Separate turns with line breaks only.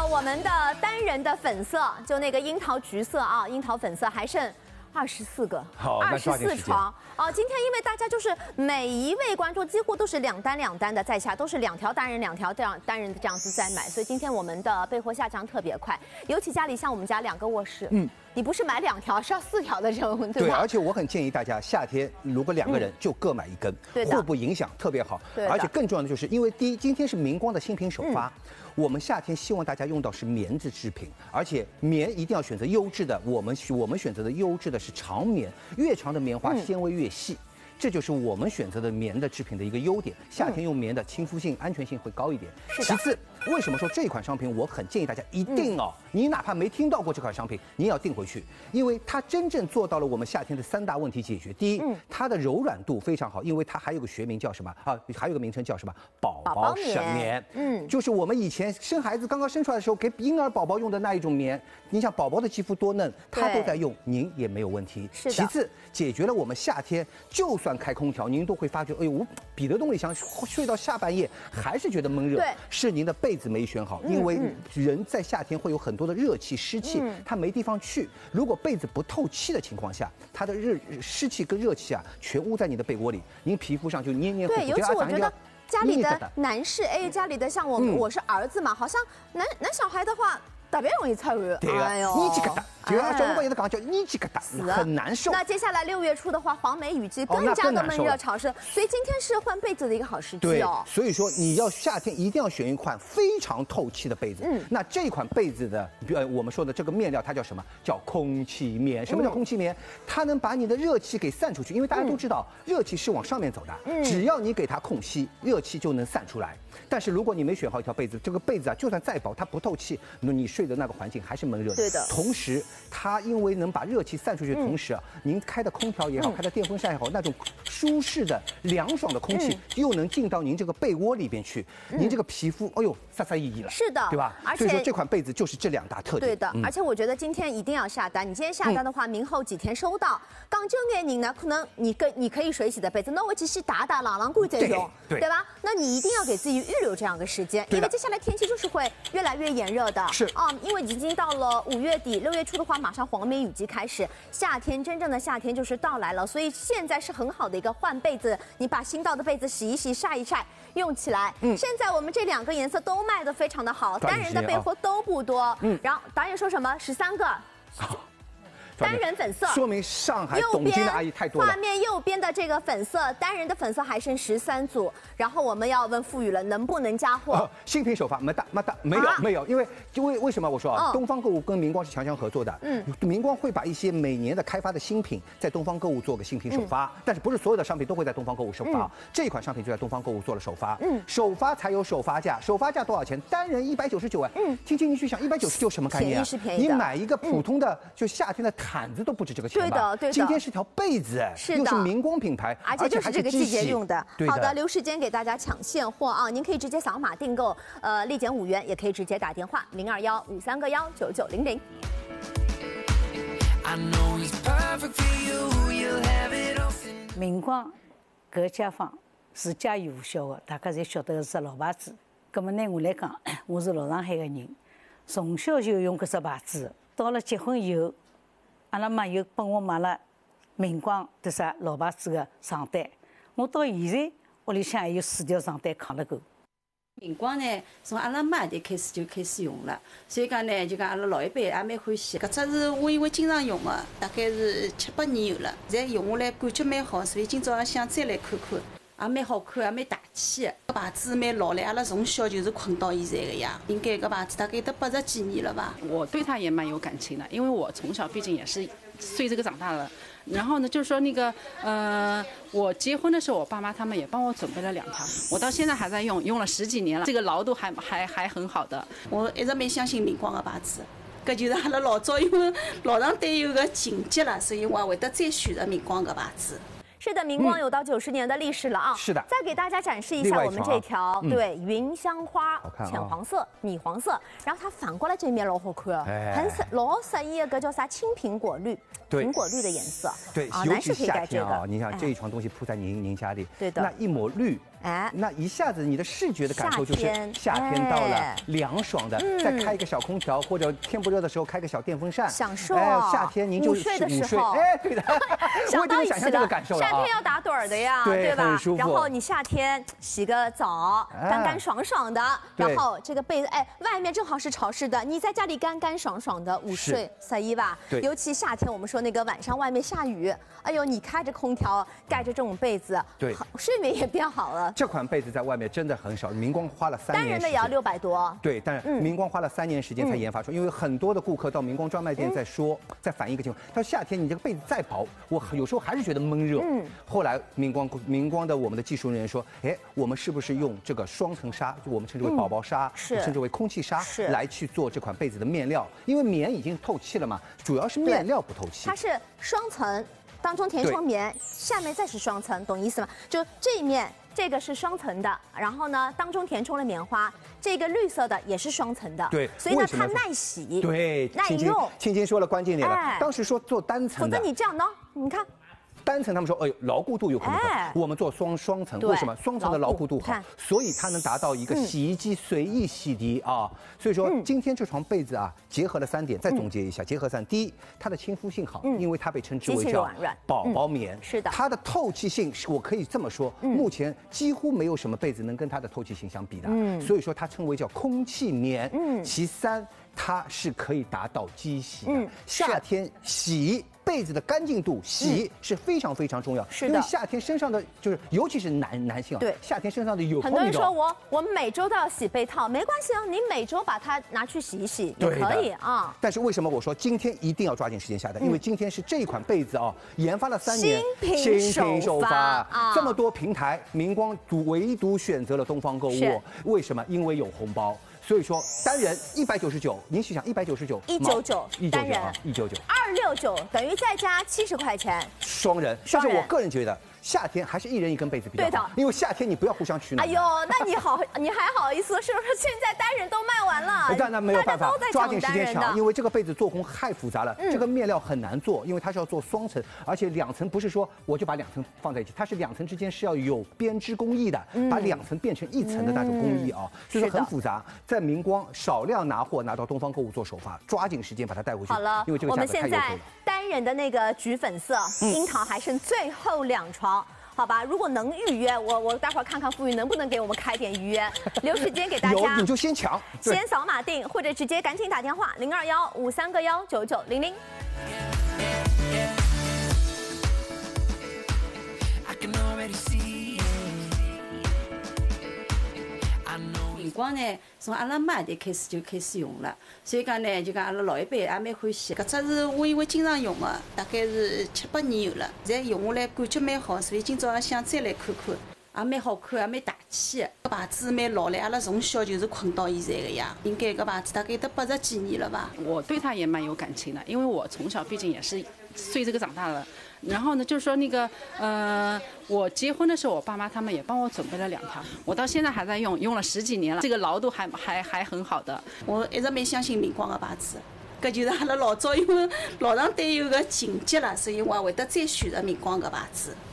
我们的单人的粉色，就那个樱桃橘色啊，樱桃粉色还剩24个，24床哦。今天因为大家就是每一位观众几乎都是两单的在下，都是2条单人2条单人的这样子在买，所以今天我们的备货下降特别快，尤其家里像我们家2个卧室，你不是买2条，是要4条的这种，对吧？
对，而且我很建议大家夏天如果2个人就各买1根，互不影响，特别好。而且更重要的就是，因为第一，今天是明光的新品首发。我们夏天希望大家用到是棉质制品，而且棉一定要选择优质的。我们选择的优质的是长棉，越长的棉花纤维越细，这就是我们选择的棉的制品的一个优点。夏天用棉的亲肤性、安全性会高一点。其次，为什么说这款商品我很建议大家一定你哪怕没听到过这款商品，你也要订回去，因为它真正做到了我们夏天的3大问题解决。第一，它的柔软度非常好，因为它还有个学名叫什么啊？还有个名称叫什么？宝宝省棉。就是我们以前生孩子刚刚生出来的时候给婴儿宝宝用的那一种棉。你想宝宝的肌肤多嫩，他都在用，您也没有问题。其次，解决了我们夏天就算开空调，您都会发觉，哎呦，我彼得洞里想睡到下半夜还是觉得闷热，是您的被子没选好，因为人在夏天会有很多的热气、湿气，它没地方去。如果被子不透气的情况下，它的湿气跟热气啊，全捂在你的被窝里，您皮肤上就黏黏糊糊。
对，尤其我觉得家里的男士，家里的像我是儿子嘛，好像男小孩的话特别容易出汗。
对啊，你这个大。就像小伙也在讲，叫你这个大，很难受。
那接下来6月初的话，黄梅雨季更加的闷热潮湿，所以今天是换被子的一个好时机哦。
所以说你要夏天一定要选一款非常透气的被子。那这款被子的，我们说的这个面料它叫什么？叫空气棉。什么叫空气棉？它能把你的热气给散出去，因为大家都知道热气是往上面走的，只要你给它空隙，热气就能散出来。但是如果你没选好一条被子，这个被子啊，就算再薄，它不透气，你睡的那个环境还是闷热的。
对的。
同时，它因为能把热气散出去的同时啊，您开的空调也好，开的电风扇也好，那种舒适的、凉爽的空气又能进到您这个被窝里边去，您这个皮肤，哎呦，飒飒意义了。
是的，
对吧？所以说这款被子就是这2大特点。
对的，而且我觉得今天一定要下单。你今天下单的话，明后几天收到。讲究眼人呢，可能你可以水洗的被子，那我只是打朗干再用，对吧？那你一定要给自己预留这样的时间，因为接下来天气就是会越来越炎热的。
是
啊，因为已经到了5月底，6月初的话，马上黄梅雨季开始，真正的夏天就是到来了。所以现在是很好的一个换被子，你把新到的被子洗一洗、晒一晒，用起来。现在我们这2个颜色都卖得非常的好，单人的备货都不多。然后导演说什么13个。单人粉色，
说明上海懂经的阿姨太多了。
画面右边的这个粉色，单人的粉色还剩13组。然后我们要问付宇了，能不能加货？
新品首发没有，因为什么？我说东方购物跟明光是强合作的。明光会把一些每年的开发的新品在东方购物做个新品首发，但是不是所有的商品都会在东方购物首发。这一款商品就在东方购物做了首发。首发才有首发价，首发价多少钱？单人199哎。听你去想，199什么概念啊？你买一个普通的就夏天的毯子都不止这个钱吧？
对的。
今天是条被子，又是明光品牌，
而且就是这个季节用的。好的，留时间给大家抢现货啊！您可以直接扫码订购，立减5元，也可以直接打电话021-531-9900。
明光搿家纺是家喻户晓的，大家侪晓得是老牌子。葛么呢，我来讲，我是老上海的人，从小就用搿只牌子。到了结婚以后，阿拉妈又帮我买了明光的啥老牌子的床单，我到现在屋里向还有4条床单扛了够。
明光呢，从阿拉妈就开始用了，所以讲呢，就讲阿拉老一辈也蛮欢喜。搿只是我因为经常用的，大概是7、8年有了，现在用下来感觉蛮好，所以今朝想再来看看，也蛮好看，也蛮大气的。搿牌子蛮老了，阿拉从小就是困到现在的呀。应该搿牌子大概得80几年了吧。
我对它也蛮有感情的，因为我从小毕竟也是随这个长大了。然后呢，就是说那个我结婚的时候，我爸妈他们也帮我准备了2条，我到现在还在用了10几年了，这个牢度还很好的。
我一直蛮相信明光的牌子，搿就是阿拉老早因为老上对有个情结了，所以我也会得再选择明光的牌子。
是的，明光有到90年的历史了啊！
是的，
再给大家展示一下我们这条，对，云香花，浅黄色、米黄色，然后它反过来这面老好看，老适宜的搿叫啥青苹果绿，苹果绿的颜色。
对，尤其夏天啊，你想这一床东西铺在您家里，
对的，
那一抹绿
哎，
那一下子你的视觉的感受就是夏天到了，凉爽的，再开一个小空调，或者天不热的时候开个小电风扇，
享受。
夏天您就
午睡的时候，
哎，对的，我已经想象这个感受了。
夏天要打盹的呀，对吧？然后你夏天洗个澡，干干爽爽的，然后这个被子，哎，外面正好是潮湿的，你在家里干干爽爽的午睡晒衣吧。
对，
尤其夏天，我们说那个晚上外面下雨，哎呦，你开着空调，盖着这种被子，
对，
睡眠也变好了。
这款被子在外面真的很少，明光花了3年，
单人的也要600多。
对，但是明光花了3年时间才研发出，因为很多的顾客到明光专卖店在反映一个情况，他说夏天你这个被子再薄，我有时候还是觉得闷热。后来明光的我们的技术人员说，哎，我们是不是用这个双层纱，就我们称之为宝宝纱，称之为空气纱，来去做这款被子的面料？因为棉已经透气了嘛，主要是面料不透气。
它是双层，当中填充棉，下面再是双层，懂意思吗？就这一面。这个是双层的，然后呢，当中填充了棉花，这个绿色的也是双层的，
对，
所以呢它耐洗，
对，
耐用。
青青说了关键点了，当时说做单层的，
否则你这样呢，你看。
单层他们说，哎，牢固度有可能好，我们做双层，为什么？双层的牢固度好，所以它能达到一个洗衣机随意洗涤啊。所以说今天这床被子啊，结合了3点，再总结一下，结合3，第一，它的亲肤性好，因为它被称之为叫宝宝棉，
是的，
它的透气性，我可以这么说，目前几乎没有什么被子能跟它的透气性相比的，所以说它称为叫空气棉。其3，它是可以达到机洗的，夏天洗被子的干净度，洗是非常非常重要，
是的，
因为夏天身上的就是，尤其是男性啊，
对，
夏天身上的有
很多人说我每周都要洗被套，没关系啊，你每周把它拿去洗一洗也可以啊。
但是为什么我说今天一定要抓紧时间下单？因为今天是这款被子啊，研发了3年，新品首发，这么多平台，明光唯独选择了东方购物，为什么？因为有红包。所以说单人199，您想199，199
单人269，等于再加70块钱。
双人，但是我个人觉得夏天还是1人1根被子比较好，对的，因为夏天你不要互相取暖。
哎呦，那你还好意思？是不是现在单人都卖完了？
那没有办法，抓紧时间抢，因为这个被子做工太复杂了，这个面料很难做，因为它是要做双层，而且2层不是说我就把2层放在一起，它是2层之间是要有编织工艺的，把2层变成1层的那种工艺啊，所以说很复杂。在明光少量拿货，拿到东方购物做首发，抓紧时间把它带回去。
好了，
因为这个价格太优惠了。
我们现在单人的那个橘粉色樱桃还剩最后2床。好吧，如果能预约，我待会儿看看富裕能不能给我们开点预约，留时间给大家。
有你就先抢，
先扫码订，或者直接赶紧打电话02153个19900。
明光呢，从阿拉妈代开始用了，所以讲呢，就讲阿拉老一辈也蛮欢喜。搿只是我因为经常用的，大概是7、8年有了，现在用下来感觉蛮好，所以今朝也想再来看看，也蛮好看，也蛮大气的。搿牌子蛮老嘞，阿拉从小就是困到现在的呀。应该搿牌子大概得80几年了吧。
我对它也蛮有感情的，因为我从小毕竟也是随这个长大了。然后呢，就是说那个我结婚的时候，我爸妈他们也帮我准备了2条，我到现在还在用，用了10几年了，这个牢度还很好的。
我一直蛮相信明光的牌子，搿就是阿拉老早因为老上队有个情节了，所以我也会得再选择明光的牌子。